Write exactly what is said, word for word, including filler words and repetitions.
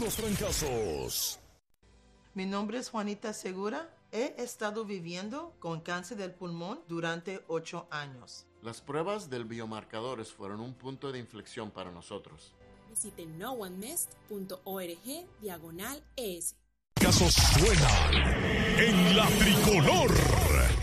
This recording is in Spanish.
los trancazos. Mi nombre es Juanita Segura. He estado viviendo con cáncer del pulmón durante ocho años. Las pruebas del biomarcadores fueron un punto de inflexión para nosotros. Visite no one mest punto org diagonal es. Casos suenan en la tricolor.